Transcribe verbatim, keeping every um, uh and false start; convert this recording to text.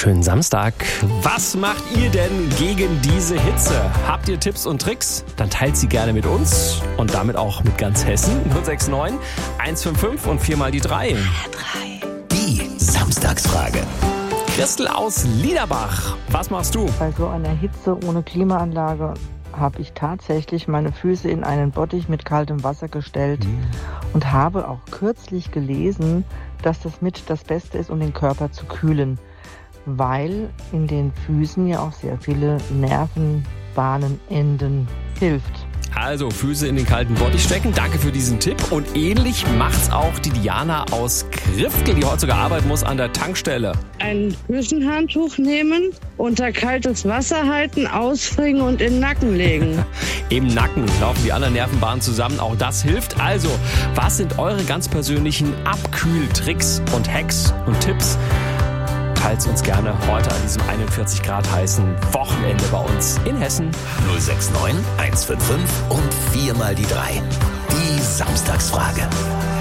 wunderschönen Samstag. Was macht ihr denn gegen diese Hitze? Habt ihr Tipps und Tricks? Dann teilt sie gerne mit uns und damit auch mit ganz Hessen. null sechs neun, eins fünf fünf und viermal die drei. Die Samstagsfrage. Christel aus Liederbach, was machst du? Bei so einer Hitze ohne Klimaanlage habe ich tatsächlich meine Füße in einen Bottich mit kaltem Wasser gestellt mhm. und habe auch kürzlich gelesen, dass das mit das Beste ist, um den Körper zu kühlen, weil in den Füßen ja auch sehr viele Nervenbahnen enden hilft. Also Füße in den kalten Bottich stecken, danke für diesen Tipp. Und ähnlich macht's auch die Diana aus Kriftel, die heute sogar arbeiten muss an der Tankstelle. Ein Küchenhandtuch nehmen, unter kaltes Wasser halten, ausfringen und in den Nacken legen. Im Nacken laufen die anderen Nervenbahnen zusammen, auch das hilft. Also, was sind eure ganz persönlichen Abkühltricks und Hacks und Tipps? Teilt uns gerne heute an diesem einundvierzig Grad heißen Wochenende bei uns in Hessen. null sechs neun, eins fünf fünf und viermal die drei. Die Samstagsfrage.